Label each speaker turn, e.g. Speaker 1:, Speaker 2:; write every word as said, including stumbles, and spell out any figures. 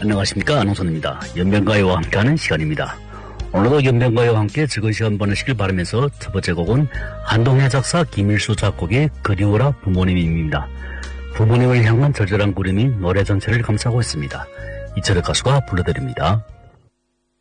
Speaker 1: 안녕하십니까, 안홍선입니다. 연변가요와 함께하는 시간입니다. 오늘도 연변가요와 함께 즐거운 시간 보내시길 바라면서 첫 번째 곡은 한동혜 작사 김일수 작곡의 그리워라 부모님입니다. 부모님을 향한 절절한 그림이 노래 전체를 감싸고 있습니다. 이철의 가수가 불러드립니다.